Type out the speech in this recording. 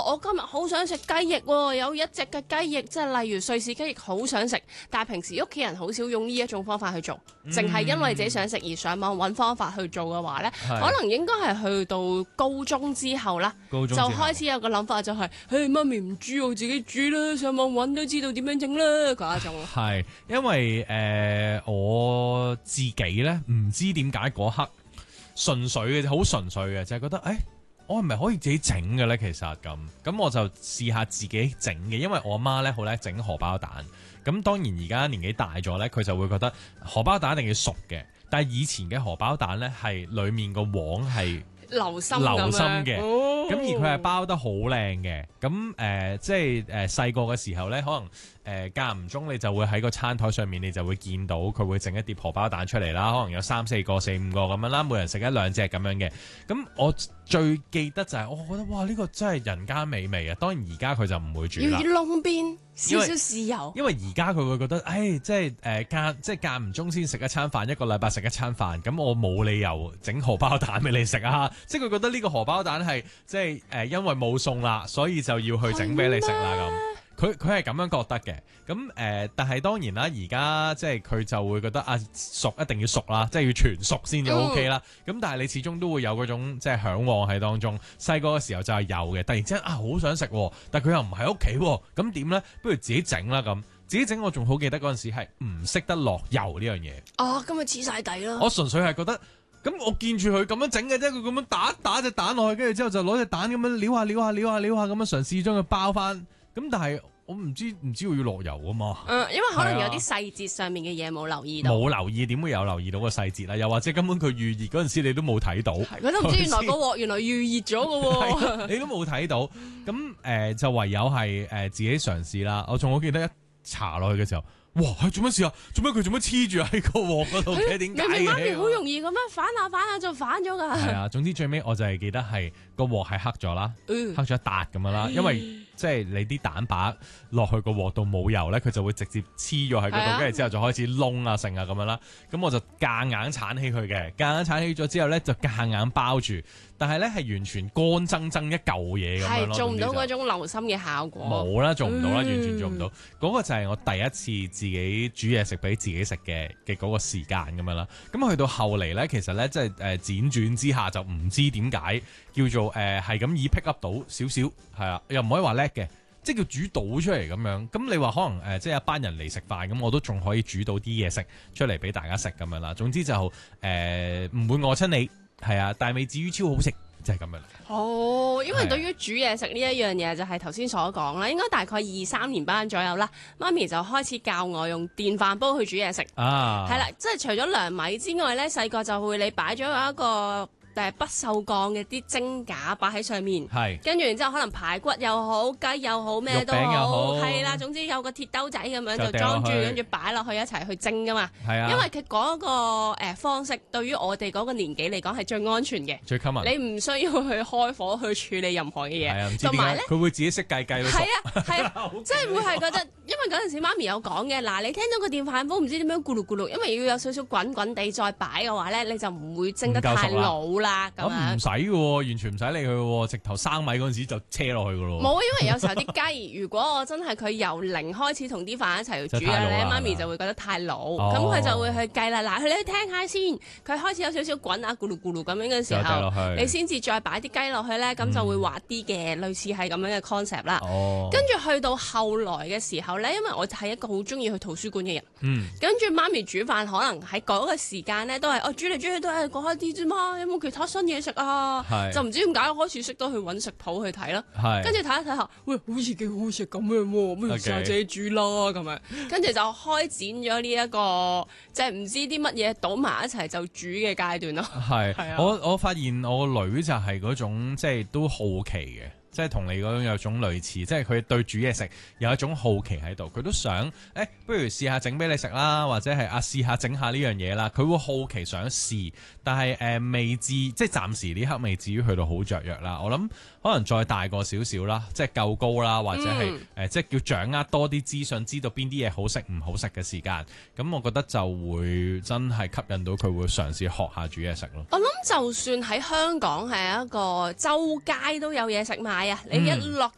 我今日好想食雞翼喎，有一隻嘅雞翼，即係例如瑞士雞翼，好想食，但係平時屋企人好少用呢一種方法去做，淨係因為自己想食而上網揾方法去做嘅話呢，可能應該係去到高中之後啦，就開始有個諗法就係，媽咪唔煮我自己煮啦，上網揾都知道點樣整啦嗰一種。 係因為我自己呢，唔知點解嗰刻純粹嘅，好純粹嘅，就係覺得我係咪可以自己整嘅咧？其實咁我就試下自己整嘅，因為我阿媽咧好叻整荷包蛋。咁當然而家年紀大咗咧，佢就會覺得荷包蛋一定要熟嘅。但係以前嘅荷包蛋咧係裡面個黃係流心嘅，咁而佢係包得好靚嘅。咁即係細個嘅時候咧，可能間唔中你就會喺個餐台上面，你就會見到佢會整一碟荷包蛋出嚟啦。可能有3、4個、4、5個咁樣啦，每人食1-2隻咁樣嘅。咁我最記得就係我覺得哇，呢個真係人間美味啊！當然而家佢就唔會煮啦， 要燶邊少少豉油。 因為而家佢會覺得，即係間唔中先食一餐飯，一個禮拜食一餐飯，咁我冇理由整荷包蛋俾你食啊！即係佢覺得呢個荷包蛋係即係因為冇餸啦，所以就要去整俾你食啦咁。佢係咁樣覺得嘅，咁但係當然啦，而家即係佢就會覺得熟一定要熟啦，即係要全熟先至 OK 啦。咁但係你始終都會有嗰種即係嚮往喺當中。細個嘅時候就係有嘅，突然之間好想食，但係佢又唔喺屋企，咁點咧？不如自己整啦咁。自己整我仲好記得嗰陣時係唔識得落油呢樣嘢。 咁咪黐晒底咯。 我純粹係覺得，咁我見住佢咁樣整嘅啫，佢咁樣打隻蛋落去，跟住之後就攞隻蛋咁樣撩下咁樣嘗試將佢包翻。咁但係我唔知要落油啊嘛。 因為可能有啲細節上面嘅嘢冇留意到。 冇留意，點會有留意到個細節啊？又或者根本佢預熱嗰陣時你都冇睇到。 佢都唔知原來個鑊原來預熱咗嘅喎。 你都冇睇到。咁就唯有係自己嘗試啦。我仲好記得一搽落去嘅時候，哇！做乜事啊？做咩佢做乜黐住喺個鑊嗰度嘅？點解嘅？ 媽咪好容易咁樣反下就反咗㗎。 係啊，總之最尾我就係記得係個鑊係黑咗啦，黑咗一笪咁樣啦，因為即係你啲蛋白落去個鑊度冇油咧，佢就會直接黐咗喺嗰度，跟住之後就開始燶啊成啊咁樣啦。咁我就夾硬鏟起佢嘅，夾硬鏟起咗之後咧就夾硬包住，但係咧係完全乾爭爭一嚿嘢咁樣咯。 係做唔到嗰種流心嘅效果。 冇啦，做唔到啦，完全做唔到。嗰個就係我第一次自己煮嘢食俾自己食嘅嗰個時間咁樣啦。咁去到後嚟咧，其實咧即係輾轉之下就唔知點解叫做係咁以 pick up 到少少係啊，又唔可以話叻嘅，即係叫煮到出嚟咁樣。咁你話可能即係一班人嚟食飯咁，我都仲可以煮到啲嘢食出嚟俾大家食咁樣啦。總之就唔會餓親你係啊，但係未至於超好食，就係咁樣啦。 因為對於煮嘢食呢一樣嘢，就係頭先所講啦，應該大概2、3年班左右啦，媽咪就開始教我用電飯煲去煮嘢食。係啦，即係除咗涼米之外咧，細個就會你擺咗一個不鏽鋼嘅啲蒸架擺喺上面，跟住然之後可能排骨又好，雞又好，咩都好，係啦，總之有個鐵兜仔咁樣就裝住，跟住擺落去一齊去蒸噶嘛。因為佢嗰個方式對於我哋嗰個年紀嚟講係最安全嘅，最 common。你唔需要去開火去處理任何嘅嘢，同埋咧佢會自己識計到熟。係啊，即係會係覺得，因為嗰陣時媽咪有講嘅，嗱你聽到個電飯煲唔知點樣咕嚕咕嚕，因為要有少少滾滾地再擺嘅話咧，你就唔會蒸得太老啦。咁唔使嘅，完全唔使理佢嘅，直頭生米嗰陣時就車落去嘅咯。冇，因為有時候啲雞，如果我真係佢由零開始同啲飯一齊去煮咧，媽咪就會覺得太老，咁佢就會去計啦。嗱，你去聽下先，佢開始有少少滾啊，咕嚕咕嚕咁樣嘅時候，你先至再擺啲雞落去咧，咁就會滑啲嘅，類似係咁樣嘅 concept 啦。跟住去到後來嘅時候咧，因為我係一個好中意去圖書館嘅人，跟住媽咪煮飯可能喺嗰個時間咧都係煮嚟煮去都係嗰一啲啫嘛，有冇其他新嘢食啊？就唔知點解開始識得去揾食譜去睇啦。跟住睇一睇下，喂，好似幾好食咁樣喎，不如試下自己煮啦咁樣。跟住就開展咗呢一個即係唔知啲乜嘢倒埋一齊就煮嘅階段咯。係啊， 我發現我個女就係嗰種即係都好奇嘅。即係同你嗰種有種類似，即係佢對煮嘢食有一種好奇喺度，佢都想不如試下整俾你食啦，或者係試下整下呢樣嘢啦。佢會好奇想試，但係未至即係暫時呢刻未至於去到好雀躍啦。我諗可能再大個少少啦，即係夠高啦，或者係即係叫掌握多啲資訊，知道邊啲嘢好食唔好食嘅時間。咁我覺得就會真係吸引到佢會嘗試學下煮嘢食咯。 我諗就算喺香港係一個周街都有嘢食賣啊，你一落